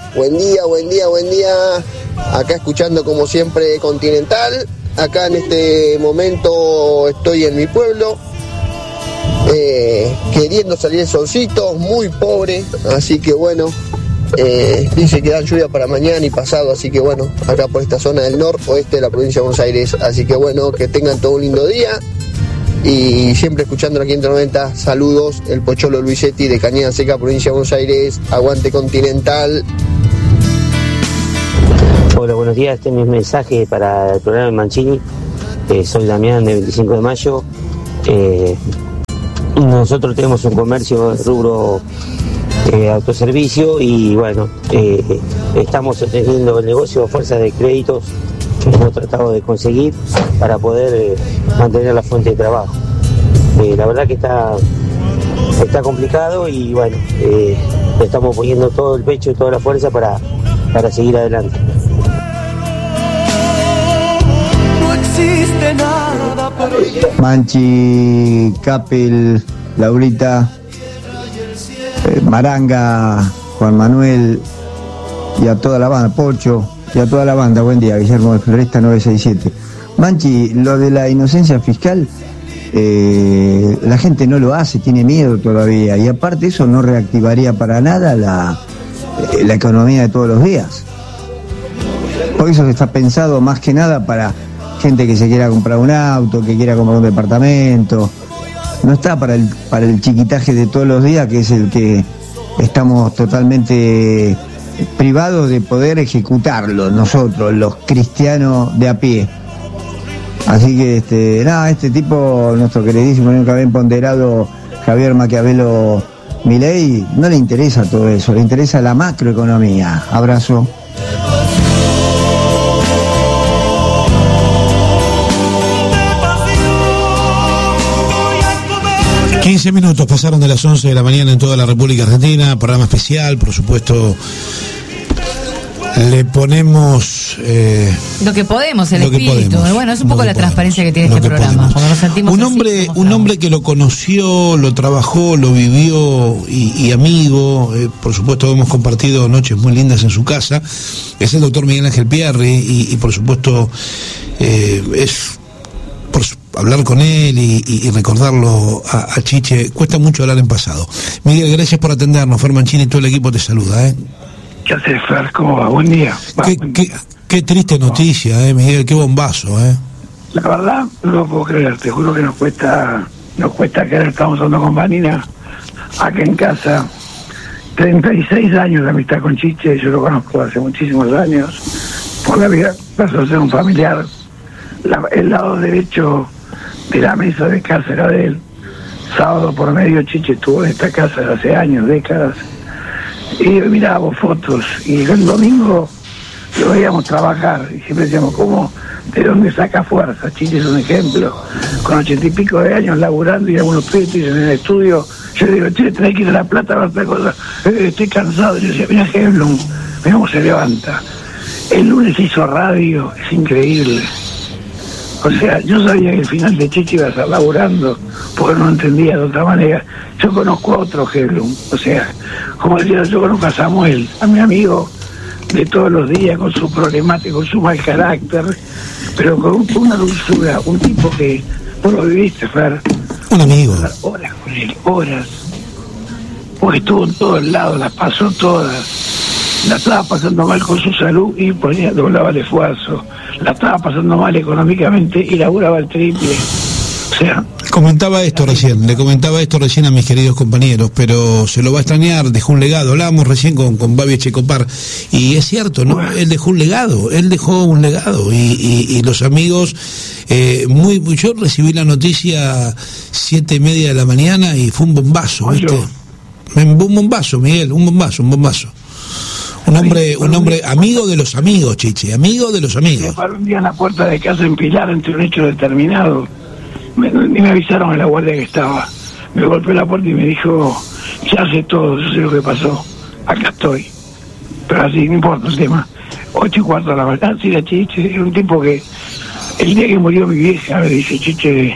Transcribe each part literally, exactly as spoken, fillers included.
Buen día, buen día, buen día. Acá escuchando como siempre Continental. Acá en este momento estoy en mi pueblo, eh, queriendo salir el solcito, muy pobre, así que bueno, eh, dice que dan lluvia para mañana y pasado, así que bueno, acá por esta zona del noroeste de la provincia de Buenos Aires, así que bueno, que tengan todo un lindo día. Y siempre escuchando aquí en noventa, saludos, el Pocholo Luisetti de Cañada Seca, provincia de Buenos Aires, aguante Continental. Hola, buenos días, este es mi mensaje para el programa de Mancini. Eh, soy Damián de veinticinco de mayo. Eh, nosotros tenemos un comercio de rubro eh, autoservicio y bueno, eh, estamos sosteniendo el negocio a fuerza de créditos que hemos tratado de conseguir para poder eh, mantener la fuente de trabajo. Eh, la verdad que está, está complicado y bueno, eh, estamos poniendo todo el pecho y toda la fuerza para, para seguir adelante. Manchi, Capel, Laurita, eh, Maranga, Juan Manuel y a toda la banda, Pocho y a toda la banda. Buen día, Guillermo de Floresta nueve seis siete. Manchi, lo de la inocencia fiscal, eh, la gente no lo hace, tiene miedo todavía y aparte eso no reactivaría para nada la, eh, la economía de todos los días. Por eso está pensado más que nada para gente que se quiera comprar un auto, que quiera comprar un departamento. No está para el, para el chiquitaje de todos los días, que es el que estamos totalmente privados de poder ejecutarlo nosotros, los cristianos de a pie. Así que, este, nada, este tipo, nuestro queridísimo, nunca bien ponderado Javier Maquiavelo Milei, no le interesa todo eso, le interesa la macroeconomía. Abrazo. quince minutos pasaron de las once de la mañana en toda la República Argentina, programa especial, por supuesto, le ponemos... Eh, lo que podemos, el espíritu, podemos, bueno, es un poco la podemos, transparencia que tiene este que programa, cuando nos sentimos un así, hombre, un hombre que lo conoció, lo trabajó, lo vivió y, y amigo, eh, por supuesto hemos compartido noches muy lindas en su casa, es el doctor Miguel Ángel Pierri y, y por supuesto eh, es... por hablar con él y, y, y recordarlo a, a Chiche, cuesta mucho hablar en pasado. Miguel, gracias por atendernos. Fer Mancini y todo el equipo te saluda, ¿eh? ¿Qué haces, Fer? ¿Cómo va? Buen día. Va, qué, buen qué, día. qué triste noticia, ¿eh, Miguel? Qué bombazo, ¿eh? La verdad, no lo puedo creer. Te juro que nos cuesta, nos cuesta creer. Estamos hablando con Vanina, acá en casa. treinta y seis años de amistad con Chiche. Yo lo conozco hace muchísimos años. Por la vida pasó a ser un familiar. La, el lado derecho de la mesa de casa era de él. Sábado por medio Chiche estuvo en esta casa hace años, décadas, y mirábamos fotos y el domingo lo veíamos trabajar y siempre decíamos, ¿cómo? ¿De dónde saca fuerza? Chiche es un ejemplo, con ochenta y pico de años laburando y algunos pibes en el estudio. Yo digo, che, tenés que ir a La Plata a ver esta cosa, eh, estoy cansado. Yo decía, mira Hemblum, mira cómo se levanta. El lunes hizo radio, es increíble. O sea, yo sabía que el final de Chiche iba a estar laburando, porque no entendía de otra manera. Yo conozco a otro Hemblum, o sea, como decía, yo conozco a Samuel, a mi amigo de todos los días, con su problemática, con su mal carácter, pero con una dulzura, un tipo que vos lo viviste, Fer. Un amigo. Horas con él, horas. Porque estuvo en todos lados, las pasó todas. La estaba pasando mal con su salud y ponía, doblaba el esfuerzo. La estaba pasando mal económicamente y laburaba el triple. O sea... Comentaba esto recién, le comentaba esto recién a mis queridos compañeros, pero se lo va a extrañar, dejó un legado. Hablábamos recién con, con Babi Echecopar, y es cierto, ¿no? Bueno. Él dejó un legado, él dejó un legado, y, y, y los amigos, eh, muy, yo recibí la noticia siete y media de la mañana y fue un bombazo, Oye. ¿viste? Un bombazo, Miguel, un bombazo, un bombazo. Un hombre, un hombre amigo de los amigos, Chiche, amigo de los amigos. Me paró un día en la puerta de casa en Pilar ante un hecho determinado. Me, ni me avisaron a la guardia que estaba. Me golpeó la puerta y me dijo, ya sé todo, yo sé lo que pasó. Acá estoy. Pero así, no importa el tema. Ocho y cuarto de la mañana, sí, la Chiche, era un tipo que... El día que murió mi vieja, me dice, Chiche,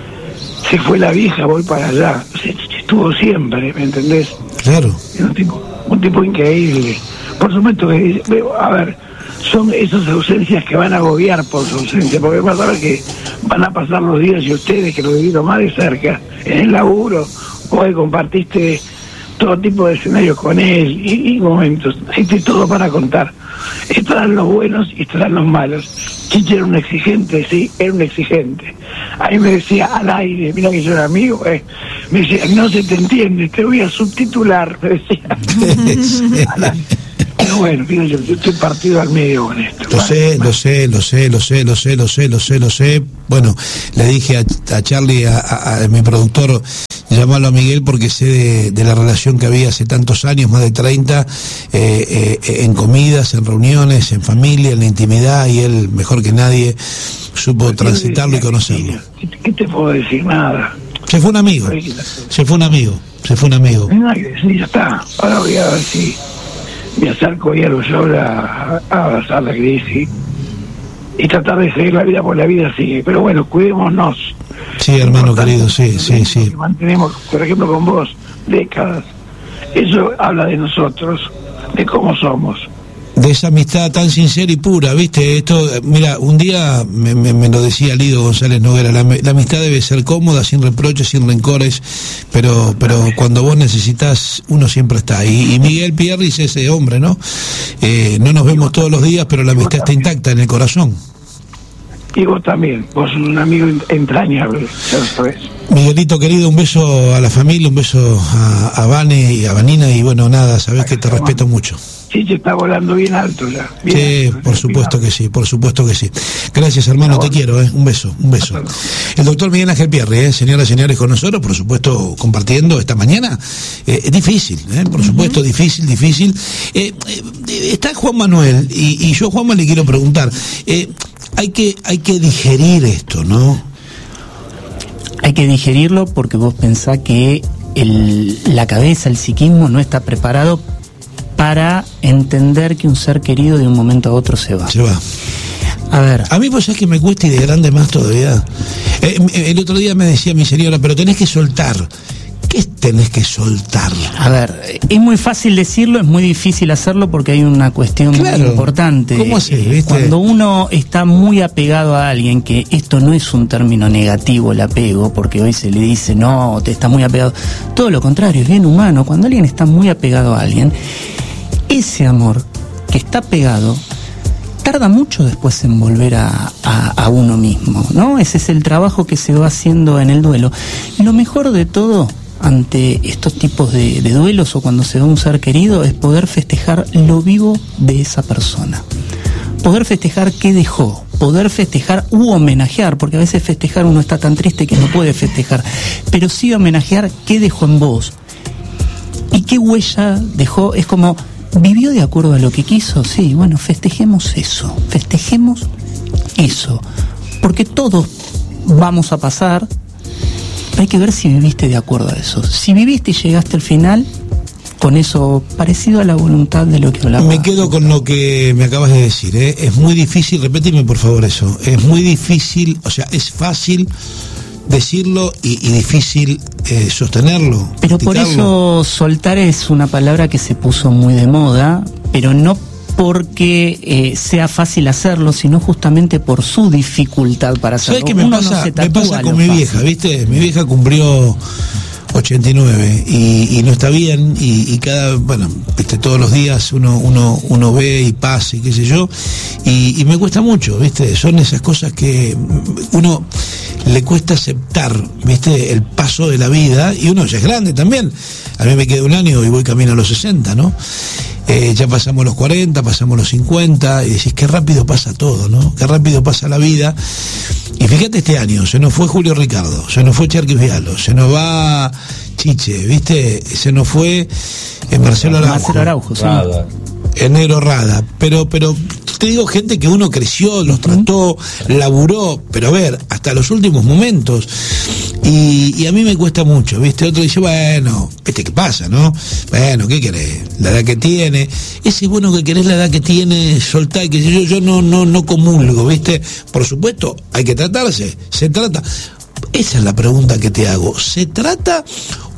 se fue la vieja, voy para allá. O sea, Chiche estuvo siempre, ¿me entendés? Claro. Era un tipo, un tipo increíble. Por supuesto que, a ver, son esas ausencias que van a agobiar por su ausencia, porque vas a ver que van a pasar los días y ustedes que lo vivieron más de cerca, en el laburo, vos que compartiste todo tipo de escenarios con él y, y momentos, hay de todo para contar. Estarán los buenos y estarán los malos. Chiche era un exigente, sí, era un exigente. A mí me decía al aire, mira que yo era amigo, eh, me decía, no se te entiende, te voy a subtitular, me decía. Pero bueno, mira, yo, yo estoy partido al medio con esto. Lo sé, lo sé, lo sé, lo sé, lo sé, lo sé, lo sé, lo sé. Bueno, le dije a, a Charlie, a, a, a mi productor, llamarlo a Miguel porque sé de, de la relación que había hace tantos años, más de treinta, eh, eh, en comidas, en reuniones, en familia, en la intimidad, y él, mejor que nadie, supo transitarlo y conocerlo. ¿Qué te puedo decir? Nada. Se fue un amigo, se fue un amigo, se fue un amigo. Nada que decir, ya está. Ahora voy a ver si me acerco y a los a, a abrazar la crisis y tratar de seguir la vida, por la vida sigue. Pero bueno, cuidémonos. Sí, hermano querido, sí, sí, sí. Que mantenemos, por ejemplo, con vos, décadas. Eso habla de nosotros, de cómo somos. De esa amistad tan sincera y pura, ¿viste? Esto, mira, un día me, me, me lo decía Lido González Noguera, la, la amistad debe ser cómoda, sin reproches, sin rencores, pero pero cuando vos necesitas, uno siempre está. Y, y Miguel Pierri es ese hombre, ¿no? Eh, no nos vemos todos los días, pero la amistad está intacta en el corazón. Y vos también, vos sos un amigo entrañable, ya sabes. Miguelito querido, un beso a la familia, un beso a, a Vane y a Vanina, y bueno, nada, sabés que te respeto mucho. Sí, se está volando bien alto ya. Bien sí, alto, por supuesto que sí, por supuesto que sí. Gracias, hermano, te quiero, ¿eh? Un beso, un beso. El doctor Miguel Ángel Pierri, ¿eh? Señoras y señores, con nosotros, por supuesto, compartiendo esta mañana. Eh, es difícil, ¿eh? Por supuesto, uh-huh. difícil, difícil. Eh, eh, está Juan Manuel, y, y yo a Juanma le quiero preguntar, eh, hay que, hay que digerir esto, ¿no? Hay que digerirlo porque vos pensás que el, la cabeza, el psiquismo no está preparado para entender que un ser querido de un momento a otro se va. Se va. A ver. A mí vos sabés que me cuesta y de grande más todavía. Eh, el otro día me decía mi señora, pero tenés que soltar. ¿Qué tenés que soltar? A ver, es muy fácil decirlo, es muy difícil hacerlo porque hay una cuestión claro. muy importante. ¿Cómo así, viste? Cuando uno está muy apegado a alguien, que esto no es un término negativo, el apego, porque hoy se le dice, no, te estás muy apegado. Todo lo contrario, es bien humano. Cuando alguien está muy apegado a alguien, ese amor que está pegado tarda mucho después en volver a, a, a uno mismo, ¿no? Ese es el trabajo que se va haciendo en el duelo. Y lo mejor de todo, ante estos tipos de, de duelos o cuando se va un ser querido, es poder festejar lo vivo de esa persona. Poder festejar qué dejó, poder festejar u homenajear, porque a veces festejar uno está tan triste que no puede festejar, pero sí homenajear qué dejó en vos y qué huella dejó. Es como, ¿vivió de acuerdo a lo que quiso? Sí, bueno, festejemos eso, festejemos eso, porque todos vamos a pasar. Hay que ver si viviste de acuerdo a eso. Si viviste y llegaste al final con eso parecido a la voluntad de lo que hablaba. Me quedo con lo que me acabas de decir, ¿eh? Es muy difícil, repíteme por favor eso, es muy difícil, o sea, es fácil decirlo y, y difícil eh, sostenerlo. Pero por eso soltar es una palabra que se puso muy de moda, pero no porque eh, sea fácil hacerlo, sino justamente por su dificultad para hacerlo. ¿Sabes qué me Uno pasa? no se Me pasa con mi fácil. vieja, ¿viste? Mi vieja cumplió ochenta y nueve y, y no está bien y, y cada, bueno, viste, todos los días uno uno uno ve y pasa y qué sé yo y, y me cuesta mucho, ¿viste? Son esas cosas que uno le cuesta aceptar, ¿viste? El paso de la vida, y uno ya es grande también. A mí me queda un año y voy camino a los sesenta, ¿no? Eh, ya pasamos los cuarenta, pasamos los cincuenta, y decís, qué rápido pasa todo, ¿no? Qué rápido pasa la vida. Y fíjate este año, se nos fue Julio Ricardo, se nos fue Cherkis Vialo, se nos va Chiche, ¿viste? Se nos fue eh, Marcelo Araujo. Marcelo Araujo, sí. Rada. El negro Rada. Pero, pero, te digo, gente que uno creció, los trató, laburó, pero a ver, hasta los últimos momentos. Y, y a mí me cuesta mucho, ¿viste? Otro dice, bueno, ¿viste qué pasa, no? Bueno, ¿qué querés? La edad que tiene. Ese bueno que querés la edad que tiene, soltar, que yo, yo no, no, no comulgo, ¿viste? Por supuesto, hay que tratarse, se trata. Esa es la pregunta que te hago. ¿Se trata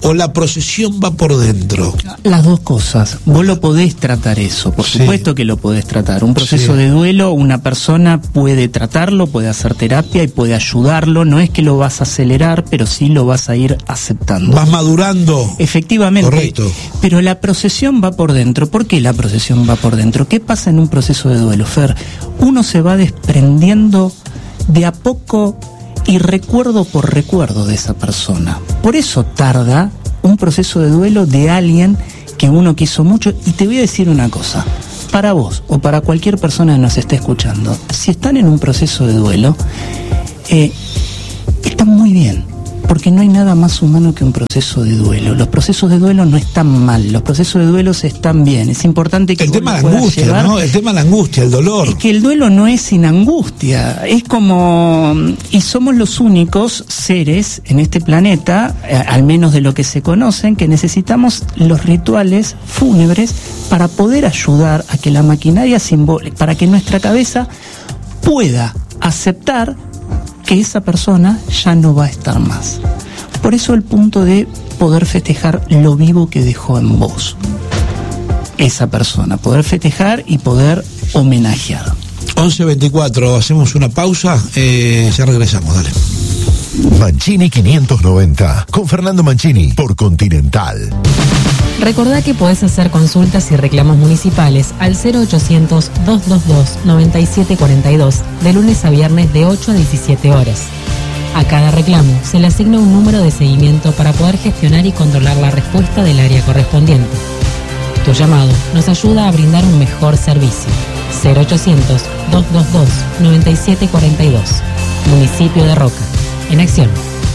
o la procesión va por dentro? Las dos cosas. Vos lo podés tratar eso, por Sí. supuesto que lo podés tratar. Un proceso Sí. de duelo, una persona puede tratarlo, puede hacer terapia y puede ayudarlo. No es que lo vas a acelerar, pero sí lo vas a ir aceptando. Vas madurando. Efectivamente. Correcto. Pero la procesión va por dentro. ¿Por qué la procesión va por dentro? ¿Qué pasa en un proceso de duelo, Fer? Uno se va desprendiendo de a poco y recuerdo por recuerdo de esa persona. Por eso tarda un proceso de duelo de alguien que uno quiso mucho. Y te voy a decir una cosa, para vos o para cualquier persona que nos esté escuchando, si están en un proceso de duelo, eh, están muy bien, porque no hay nada más humano que un proceso de duelo. Los procesos de duelo no están mal, los procesos de duelo están bien. Es importante que El vos tema lo de la puedas angustia, llevar. ¿no? El tema de la angustia, el dolor. Es que el duelo no es sin angustia, es como, y somos los únicos seres en este planeta, eh, al menos de lo que se conocen, que necesitamos los rituales fúnebres para poder ayudar a que la maquinaria simbólica, para que nuestra cabeza pueda aceptar que esa persona ya no va a estar más. Por eso el punto de poder festejar lo vivo que dejó en vos esa persona, poder festejar y poder homenajear. once veinticuatro, hacemos una pausa, eh, ya regresamos, dale. Mancini quinientos noventa, con Fernando Mancini, por Continental. Recordá que podés hacer consultas y reclamos municipales al cero ochocientos, doscientos veintidós, noventa y siete cuarenta y dos de lunes a viernes de ocho a diecisiete horas. A cada reclamo se le asigna un número de seguimiento para poder gestionar y controlar la respuesta del área correspondiente. Tu llamado nos ayuda a brindar un mejor servicio. cero ochocientos, doscientos veintidós, noventa y siete cuarenta y dos. Municipio de Roca. En acción.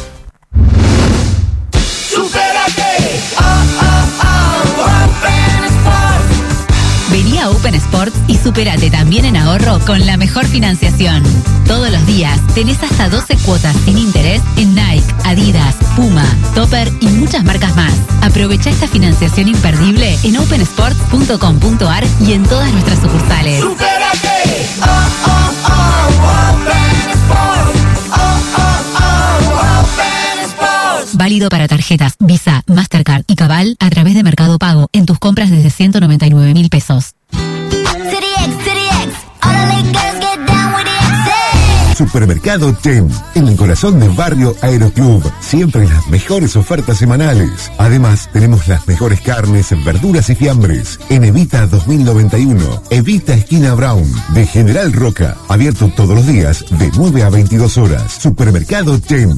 Vení a Open Sports y supérate también en ahorro con la mejor financiación. Todos los días tenés hasta doce cuotas sin interés en Nike, Adidas, Puma, Topper y muchas marcas más. Aprovecha esta financiación imperdible en open sports punto com punto a r y en todas nuestras sucursales. ¡Supérate! Oh, oh, oh, Open Sports. Oh, oh, oh, Open Sports. Válido para tarjetas Visa, Mastercard y Cabal a través de Mercado Pago en tus compras desde ciento noventa y nueve mil pesos. Supermercado Tem, en el corazón del barrio Aeroclub. Siempre las mejores ofertas semanales. Además, tenemos las mejores carnes, verduras y fiambres. En Evita dos mil noventa y uno, Evita esquina Brown, de General Roca. Abierto todos los días de nueve a veintidós horas. Supermercado Tem.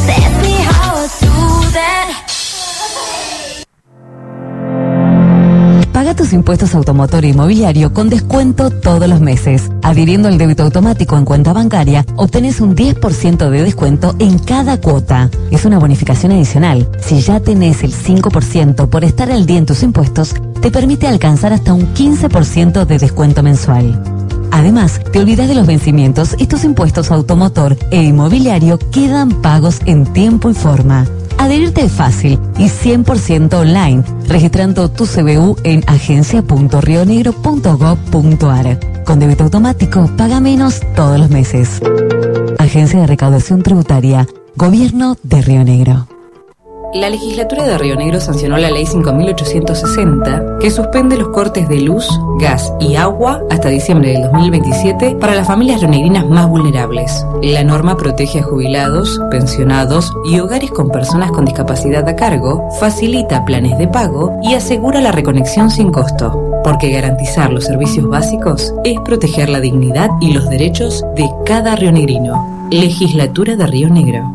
Paga tus impuestos automotor e inmobiliario con descuento todos los meses. Adhiriendo al débito automático en cuenta bancaria, obtenés un diez por ciento de descuento en cada cuota. Es una bonificación adicional. Si ya tenés el cinco por ciento por estar al día en tus impuestos, te permite alcanzar hasta un quince por ciento de descuento mensual. Además, te olvidas de los vencimientos y tus impuestos automotor e inmobiliario quedan pagos en tiempo y forma. Adherirte es fácil y cien por ciento online, registrando tu C B U en agencia punto rionegro punto gob punto a r. Con débito automático, paga menos todos los meses. Agencia de Recaudación Tributaria, Gobierno de Río Negro. La legislatura de Río Negro sancionó la ley cinco mil ochocientos sesenta, que suspende los cortes de luz, gas y agua hasta diciembre del dos mil veintisiete para las familias rionegrinas más vulnerables. La norma protege a jubilados, pensionados y hogares con personas con discapacidad a cargo, facilita planes de pago y asegura la reconexión sin costo. Porque garantizar los servicios básicos es proteger la dignidad y los derechos de cada rionegrino. Legislatura de Río Negro.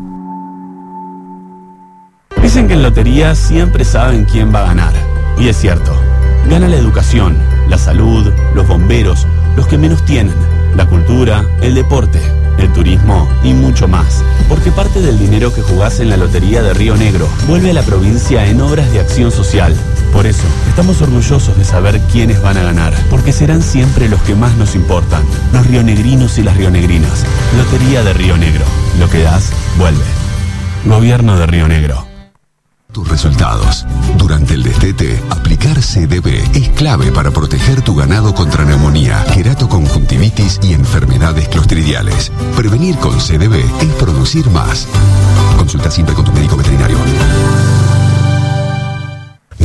Dicen que en lotería siempre saben quién va a ganar. Y es cierto. Gana la educación, la salud, los bomberos, los que menos tienen, la cultura, el deporte, el turismo y mucho más. Porque parte del dinero que jugás en la Lotería de Río Negro vuelve a la provincia en obras de acción social. Por eso, estamos orgullosos de saber quiénes van a ganar, porque serán siempre los que más nos importan, los rionegrinos y las rionegrinas. Lotería de Río Negro. Lo que das, vuelve. Gobierno de Río Negro. Tus resultados. Durante el destete, aplicar C D B es clave para proteger tu ganado contra neumonía, queratoconjuntivitis y enfermedades clostridiales. Prevenir con C D B es producir más. Consulta siempre con tu médico veterinario.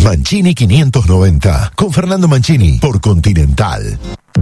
Mancini quinientos noventa, con Fernando Mancini, por Continental.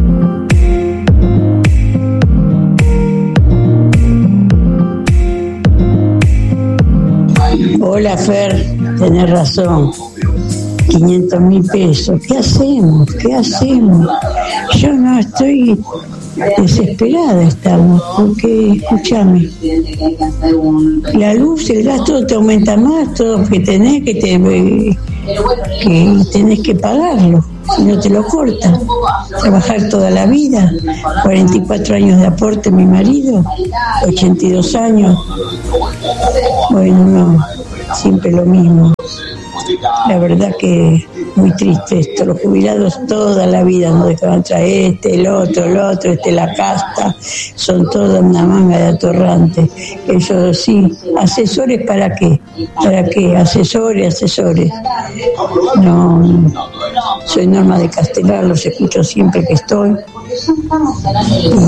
Hola Fer, tenés razón, quinientos mil pesos, ¿qué hacemos? ¿Qué hacemos? Yo no estoy desesperada, estamos, porque escúchame, la luz, el gas, todo te aumenta más, todo que tenés que, te, que tenés que pagarlo, si no te lo cortan, trabajar toda la vida, cuarenta y cuatro años de aporte mi marido, ochenta y dos años, bueno, no, siempre lo mismo. La verdad que muy triste esto, los jubilados toda la vida nos dejaban traer este, el otro, el otro, este, la casta, son toda una manga de atorrantes. Ellos sí, asesores para qué, para qué, asesores, asesores. No, soy Norma de Castelar, los escucho siempre que estoy.